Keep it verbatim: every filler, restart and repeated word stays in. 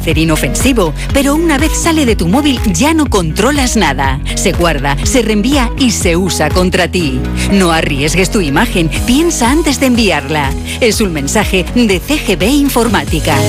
inofensivo, pero una vez sale de tu móvil ya no controlas nada. Se guarda, se reenvía y se usa contra ti. No arriesgues tu imagen, piensa antes de enviarla. Es un mensaje de C G B Informática.